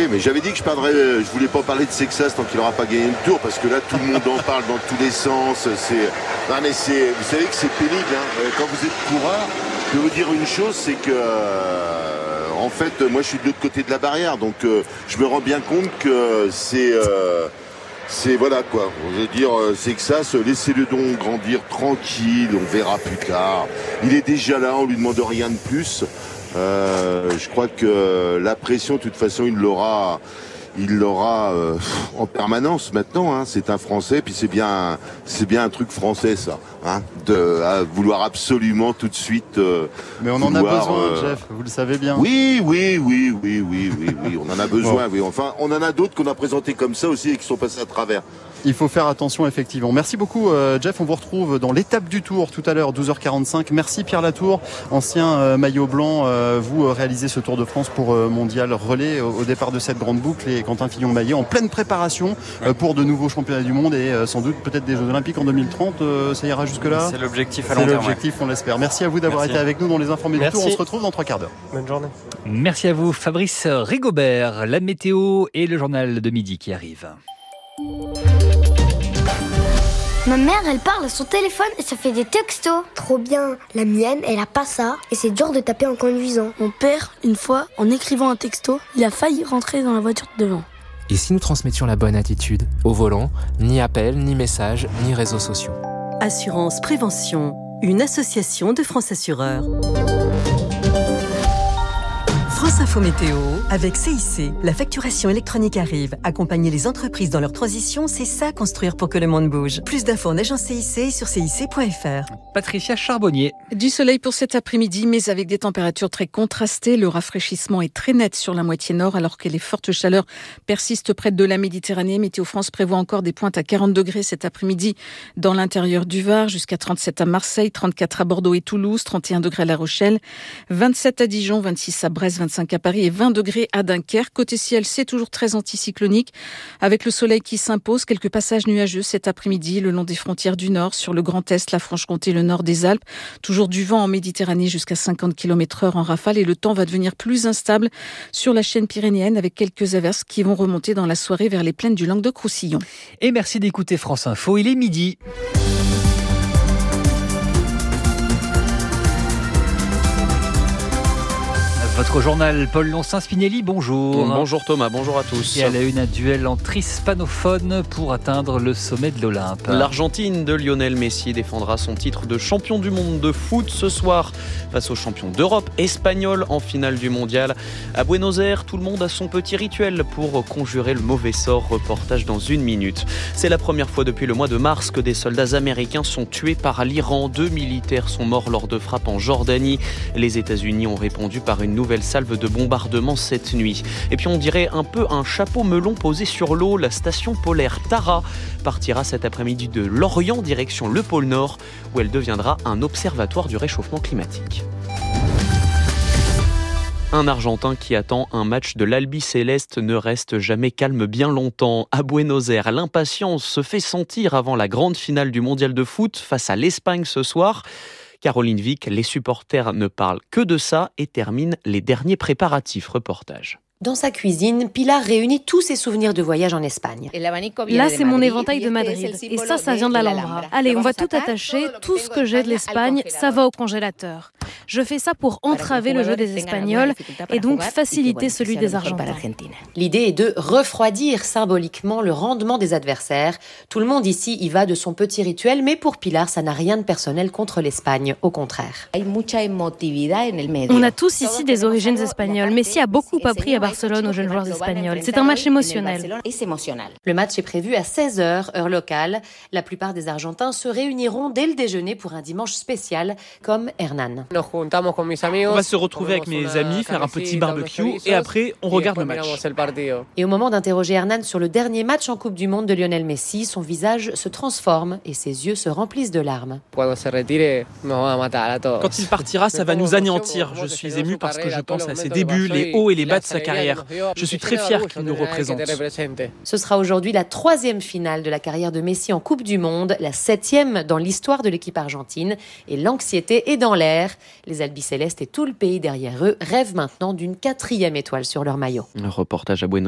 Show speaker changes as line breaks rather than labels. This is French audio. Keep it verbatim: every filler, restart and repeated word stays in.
mais j'avais dit que je parlerais, je voulais pas parler de Sexas tant qu'il n'aura pas gagné le Tour, parce que là, tout le monde en parle dans tous les sens. C'est, non, mais c'est, vous savez que c'est pénible, hein. Quand vous êtes coureur, je peux vous dire une chose, c'est que, euh, en fait, moi, je suis de l'autre côté de la barrière, donc euh, je me rends bien compte que c'est, euh, c'est voilà quoi. Je veux dire, Sexas, laissez-le donc grandir tranquille, on verra plus tard. Il est déjà là, on lui demande rien de plus. Euh, je crois que la pression, de toute façon, il l'aura, il l'aura euh, en permanence maintenant. Hein. C'est un Français, puis c'est bien, c'est bien un truc français, ça, hein, de à vouloir absolument tout de suite. Euh,
Mais on
vouloir,
en a besoin,
euh...
Jeff. Vous le savez bien.
Oui, oui, oui, oui, oui, oui, oui. On en a besoin. Bon. Oui. Enfin, on en a d'autres qu'on a présentés comme ça aussi et qui sont passés à travers.
Il faut faire attention, effectivement. Merci beaucoup, euh, Jeff. On vous retrouve dans l'étape du Tour tout à l'heure, douze heures quarante-cinq. Merci, Pierre Latour, ancien euh, maillot blanc. Euh, vous euh, réalisez ce Tour de France pour euh, Mondial Relais au, au départ de cette grande boucle. Et Quentin Fillon-Maillet en pleine préparation euh, pour de nouveaux championnats du monde et euh, sans doute peut-être des Jeux Olympiques en deux mille trente. Euh, ça ira jusque-là.
C'est l'objectif à long terme.
C'est l'objectif, ouais. On l'espère. Merci à vous d'avoir
Merci.
été avec nous dans les Informés du Tour. On
Merci.
se retrouve dans trois quarts d'heure.
Bonne journée.
Merci à vous, Fabrice Rigobert. La météo et le journal de midi qui arrive.
Ma mère, elle parle à son téléphone et ça fait des textos.
Trop bien. La mienne, elle a pas ça et c'est dur de taper en conduisant.
Mon père, une fois, en écrivant un texto, il a failli rentrer dans la voiture de devant.
Et si nous transmettions la bonne attitude ? Au volant, ni appel, ni message, ni réseaux sociaux.
Assurance Prévention, une association de France Assureurs. France Info Météo, avec C I C. La facturation électronique arrive. Accompagner les entreprises dans leur transition, c'est ça, construire pour que le monde bouge. Plus d'infos en agence C I C sur C I C point F R.
Patricia Charbonnier.
Du soleil pour cet après-midi, mais avec des températures très contrastées. Le rafraîchissement est très net sur la moitié nord, alors que les fortes chaleurs persistent près de la Méditerranée. Météo France prévoit encore des pointes à quarante degrés cet après-midi dans l'intérieur du Var, jusqu'à trente-sept à Marseille, trente-quatre à Bordeaux et Toulouse, trente et un degrés à La Rochelle, vingt-sept à Dijon, vingt-six à Brest, vingt-cinq à Paris et vingt degrés à Dunkerque. Côté ciel, c'est toujours très anticyclonique, avec le soleil qui s'impose. Quelques passages nuageux cet après-midi le long des frontières du Nord, sur le Grand Est, la Franche-Comté, le nord des Alpes. Toujours du vent en Méditerranée jusqu'à cinquante kilomètres heure en rafale, et le temps va devenir plus instable sur la chaîne pyrénéenne, avec quelques averses qui vont remonter dans la soirée vers les plaines du Languedoc-Roussillon.
Et merci d'écouter France Info, il est midi. Votre journal, Paul Lonssin-Spinelli, bonjour.
Bonjour Thomas, bonjour à tous.
Et à la une, un duel entre hispanophones pour atteindre le sommet de l'Olympe.
L'Argentine de Lionel Messi défendra son titre de champion du monde de foot ce soir face aux champions d'Europe espagnols en finale du mondial. À Buenos Aires, tout le monde a son petit rituel pour conjurer le mauvais sort. Reportage dans une minute. C'est la première fois depuis le mois de mars que des soldats américains sont tués par l'Iran. Deux militaires sont morts lors de frappes en Jordanie. Les États-Unis ont répondu par une nouvelle salve de bombardement cette nuit. Et puis on dirait un peu un chapeau melon posé sur l'eau. La station polaire Tara partira cet après-midi de Lorient direction le pôle Nord, où elle deviendra un observatoire du réchauffement climatique. Un Argentin qui attend un match de l'Albi Céleste ne reste jamais calme bien longtemps. À Buenos Aires, l'impatience se fait sentir avant la grande finale du mondial de foot face à l'Espagne ce soir. Caroline Vic, les supporters ne parlent que de ça et terminent les derniers préparatifs. Reportage.
Dans sa cuisine, Pilar réunit tous ses souvenirs de voyage en Espagne.
Là, c'est mon éventail de Madrid. Et ça, ça vient de l'Alhambra. Allez, on va tout attacher. Tout ce que j'ai de l'Espagne, ça va au congélateur. Je fais ça pour entraver le jeu des Espagnols et donc faciliter celui des Argentins.
L'idée est de refroidir symboliquement le rendement des adversaires. Tout le monde ici y va de son petit rituel, mais pour Pilar, ça n'a rien de personnel contre l'Espagne. Au contraire.
On a tous ici des origines espagnoles. Messi a beaucoup appris à Barcelone aux jeunes joueurs espagnols. C'est un match émotionnel.
Le match est prévu à seize heures, heure locale. La plupart des Argentins se réuniront dès le déjeuner pour un dimanche spécial, comme Hernan.
On va se retrouver avec mes amis, faire un petit barbecue et après, on regarde le match.
Et au moment d'interroger Hernan sur le dernier match en Coupe du Monde de Lionel Messi, son visage se transforme et ses yeux se remplissent de larmes.
Quand il partira, ça va nous anéantir. Je suis ému parce que je pense à ses débuts, les hauts et les bas de sa carrière. Je suis très fier qu'il nous représente.
Ce sera aujourd'hui la troisième finale de la carrière de Messi en Coupe du Monde, la septième dans l'histoire de l'équipe argentine. Et l'anxiété est dans l'air. Les albicélestes et tout le pays derrière eux rêvent maintenant d'une quatrième étoile sur leur maillot.
Un reportage à Buenos